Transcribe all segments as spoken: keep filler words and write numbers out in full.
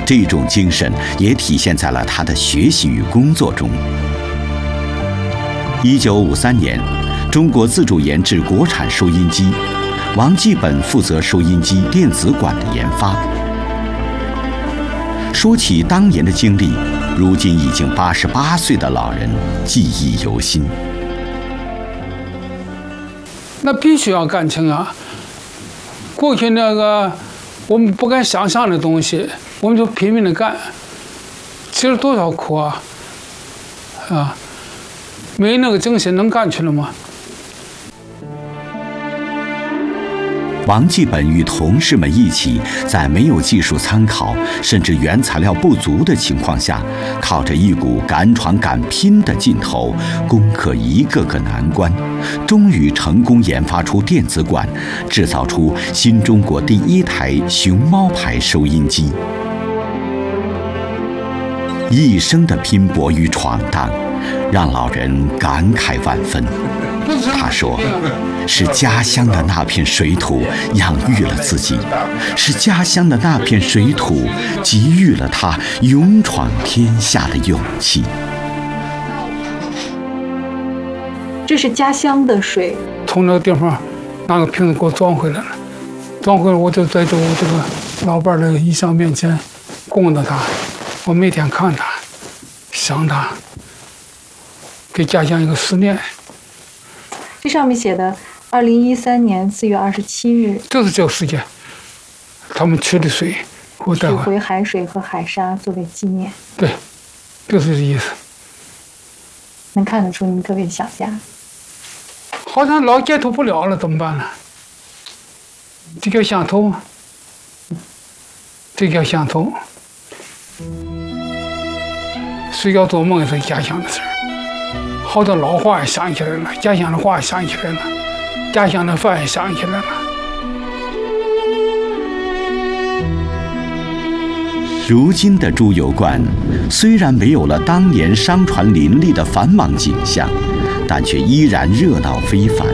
这种精神也体现在了他的学习与工作中。一九五三年，中国自主研制国产收音机，王继本负责收音机电子管的研发。说起当年的经历，如今已经八十八岁的老人记忆犹新。 那必须要干成啊！过去那个我们不敢想象的东西，我们就拼命的干，吃了多少苦啊！啊，没那个精神能干出来吗？ 王继本与同事们一起，在没有技术参考，甚至原材料不足的情况下，靠着一股敢闯敢拼的劲头，攻克一个个难关，终于成功研发出电子管，制造出新中国第一台熊猫牌收音机。一生的拼搏与闯荡，让老人感慨万分。他说，是家乡的那片水土养育了自己，是家乡的那片水土给予了他勇闯天下的勇气。 这是家乡的水， 从那个地方拿个瓶子给我装回来了，装回来我就在这我这个老伴的遗像面前供着他，我每天看他，想他，给家乡一个思念。 这上面写的二零一三年四月二十七日， 就是这个时间，他们取的水，我带取回海水和海沙作为纪念。 对，就是这意思。 能看得出您特别想家。 好像老接触不了了，怎么办呢？这个相头，这个相头，睡觉做梦也是家乡的事儿。好多老话也想起来了，家乡的话想起来了，家乡的饭也想起来了。 如今的猪油罐虽然没有了当年商船林立的繁忙景象，但却依然热闹非凡。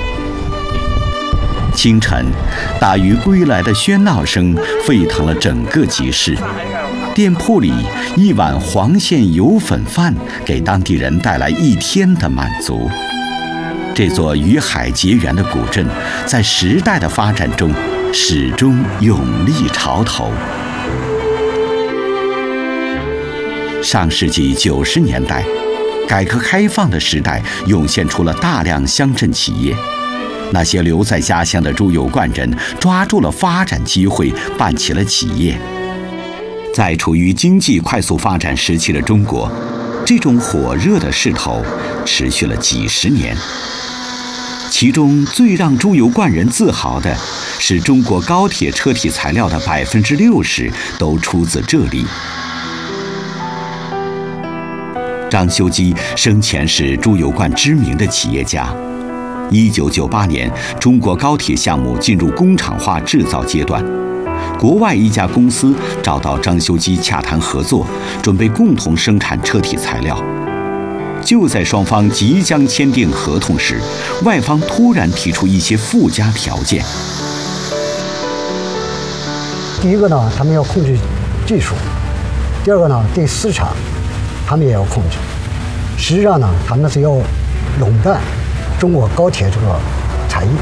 清晨，大鱼归来的喧闹声沸腾了整个集市。店铺里一碗黄馅油粉饭，给当地人带来一天的满足。这座与海结缘的古镇，在时代的发展中，始终勇立潮头。上世纪九十年代，改革开放的时代，涌现出了大量乡镇企业。那些留在家乡的猪油罐人，抓住了发展机会，办起了企业。在处于经济快速发展时期的中国，这种火热的势头持续了几十年。其中最让猪油罐人自豪的是，中国高铁车体材料的百分之六十都出自这里。张修基生前是猪油罐知名的企业家。一九九八年，中国高铁项目进入工厂化制造阶段。国外一家公司找到张修基洽谈合作，准备共同生产车体材料。就在双方即将签订合同时，外方突然提出一些附加条件。 第一个呢，他们要控制技术；第二个呢，对市场，他们也要控制。实际上呢，他们是要垄断中国高铁这个产业。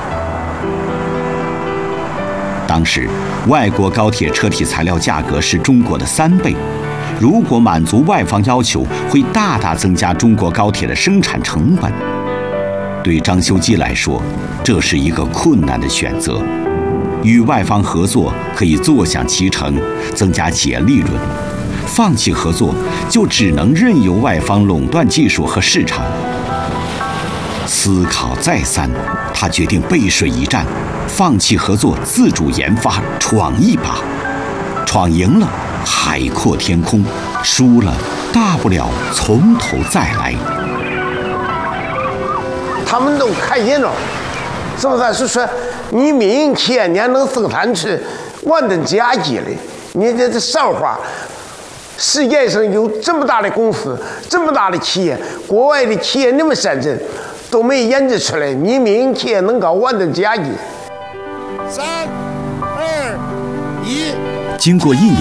当时，外国高铁车体材料价格是中国的三倍。如果满足外方要求，会大大增加中国高铁的生产成本。对张修基来说，这是一个困难的选择。与外方合作可以坐享其成，增加企业利润；放弃合作，就只能任由外方垄断技术和市场。思考再三，他决定背水一战，放弃合作，自主研发，闯一把。闯赢了，海阔天空；输了，大不了从头再来。 他们都看见了，是不是？是说你民营企业你还能生产出万吨甲基的，你这这少话。世界上有这么大的公司，这么大的企业，国外的企业那么先进，都没研制出来，你民营企业能搞万吨甲基。 三、二、一。经过一年